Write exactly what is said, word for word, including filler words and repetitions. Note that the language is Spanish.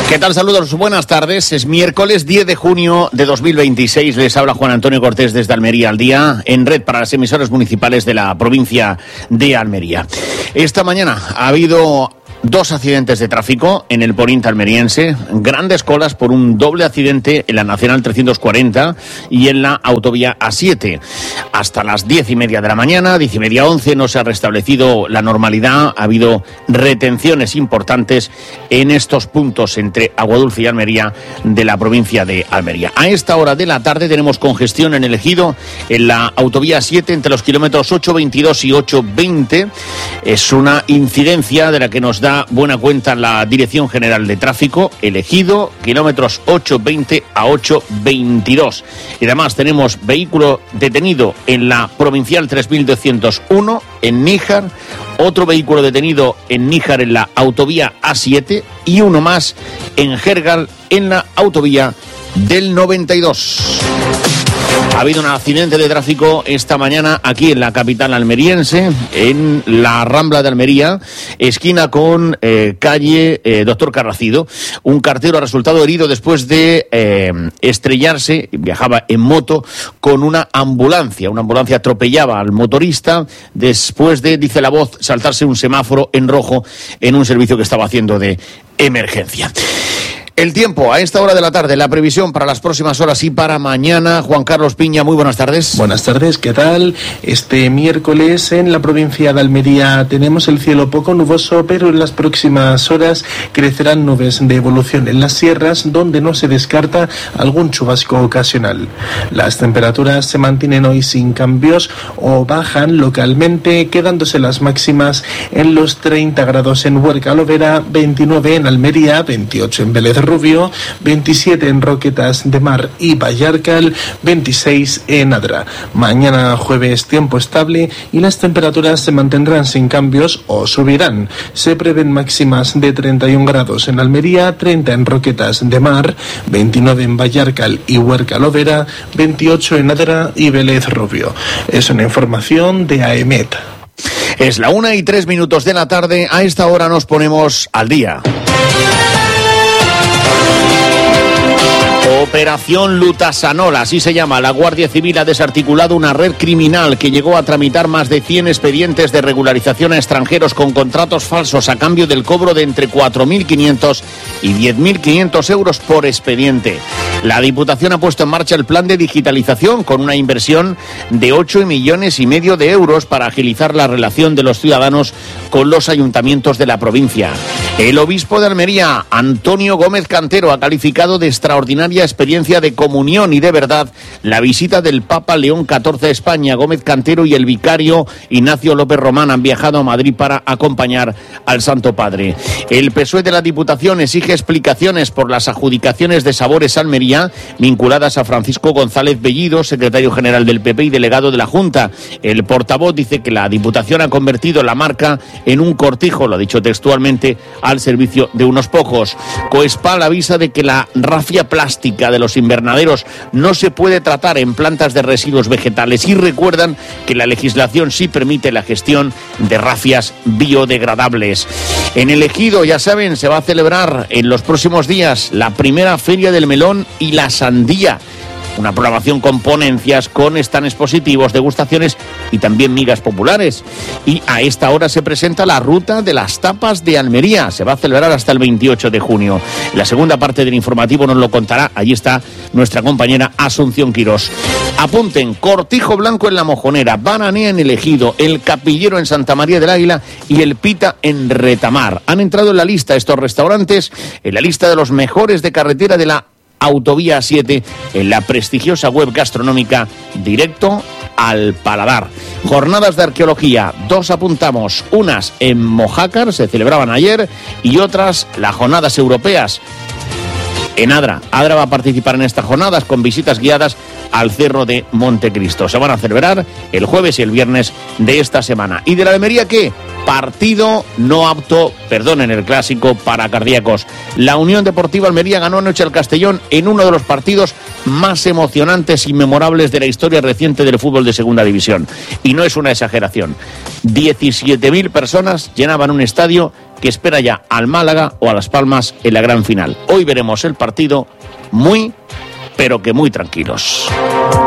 ¿Qué tal? Saludos, buenas tardes. Es miércoles diez de junio de dos mil veintiséis. Les habla Juan Antonio Cortés desde Almería al Día, en red para las emisoras municipales de la provincia de Almería. Esta mañana ha habido dos accidentes de tráfico en el poniente almeriense, grandes colas por un doble accidente en la Nacional trescientos cuarenta y en la autovía A siete. Hasta las diez y media de la mañana, diez y media, once, no se ha restablecido la normalidad. Ha habido retenciones importantes en estos puntos entre Aguadulce y Almería de la provincia de Almería. A esta hora de la tarde tenemos congestión en el Ejido, en la autovía A siete, entre los kilómetros ocho veintidós y ocho veinte. Es una incidencia de la que nos da buena cuenta la Dirección General de Tráfico, el Ejido, kilómetros ocho veinte a ocho veintidós. Y además tenemos vehículo detenido en la provincial tres mil doscientos uno en Níjar, otro vehículo detenido en Níjar en la autovía A siete y uno más en Gergal en la autovía del noventa y dos. Ha habido un accidente de tráfico esta mañana aquí en la capital almeriense, en la Rambla de Almería, esquina con eh, calle eh, Doctor Carracido. Un cartero ha resultado herido después de eh, estrellarse, viajaba en moto, con una ambulancia. Una ambulancia atropellaba al motorista después de, dice la voz, saltarse un semáforo en rojo en un servicio que estaba haciendo de emergencia. El tiempo a esta hora de la tarde, la previsión para las próximas horas y para mañana. Juan Carlos Piña, muy buenas tardes. Buenas tardes, ¿qué tal? Este miércoles en la provincia de Almería tenemos el cielo poco nuboso, pero en las próximas horas crecerán nubes de evolución en las sierras, donde no se descarta algún chubasco ocasional. Las temperaturas se mantienen hoy sin cambios o bajan localmente, quedándose las máximas en los treinta grados en Huerca Lovera, veintinueve en Almería, veintiocho en Vélez Rubio, veintisiete en Roquetas de Mar y Vallarcal, veintiséis en Adra. Mañana jueves tiempo estable y las temperaturas se mantendrán sin cambios o subirán. Se prevén máximas de treinta y un grados en Almería, treinta en Roquetas de Mar, veintinueve en Vallarcal y Huerca Lovera, veintiocho en Adra y Vélez Rubio. Es una información de AEMET. Es la una y tres minutos de la tarde. A esta hora nos ponemos al día. Operación Lutasanola, así se llama. La Guardia Civil ha desarticulado una red criminal que llegó a tramitar más de cien expedientes de regularización a extranjeros con contratos falsos a cambio del cobro de entre cuatro mil quinientos y diez mil quinientos euros por expediente. La Diputación ha puesto en marcha el plan de digitalización con una inversión de ocho millones y medio de euros para agilizar la relación de los ciudadanos con los ayuntamientos de la provincia. El obispo de Almería, Antonio Gómez Cantero, ha calificado de extraordinaria experiencia de comunión y de verdad la visita del Papa León catorce a España. Gómez Cantero y el vicario Ignacio López Román han viajado a Madrid para acompañar al Santo Padre. El P S O E de la Diputación exige explicaciones por las adjudicaciones de Sabores Almería vinculadas a Francisco González Bellido, secretario general del P P y delegado de la Junta. El portavoz dice que la Diputación ha convertido la marca en un cortijo, lo ha dicho textualmente, al servicio de unos pocos. Coespal avisa de que la rafia plástica de los invernaderos no se puede tratar en plantas de residuos vegetales y recuerdan que la legislación sí permite la gestión de rafias biodegradables. En el Ejido, ya saben, se va a celebrar en los próximos días la primera Feria del Melón y la Sandía. Una programación con ponencias, con stand expositivos, degustaciones y también migas populares. Y a esta hora se presenta la Ruta de las Tapas de Almería. Se va a celebrar hasta el veintiocho de junio. La segunda parte del informativo nos lo contará. Allí está nuestra compañera Asunción Quirós. Apunten: Cortijo Blanco en La Mojonera, Bananea en El Ejido, El Capillero en Santa María del Águila y El Pita en Retamar. Han entrado en la lista estos restaurantes, en la lista de los mejores de carretera de la Autovía A siete, en la prestigiosa web gastronómica Directo al Paladar. Jornadas de arqueología, dos apuntamos, unas en Mojácar, se celebraban ayer, y otras las jornadas europeas en Adra. Adra va a participar en estas jornadas con visitas guiadas al Cerro de Montecristo. Se van a celebrar el jueves y el viernes de esta semana. ¿Y de la Almería qué? Partido no apto, perdonen el clásico, para cardíacos. La Unión Deportiva Almería ganó anoche al Castellón en uno de los partidos más emocionantes y memorables de la historia reciente del fútbol de segunda división. Y no es una exageración. diecisiete mil personas llenaban un estadio que espera ya al Málaga o a Las Palmas en la gran final. Hoy veremos el partido muy, pero que muy tranquilos.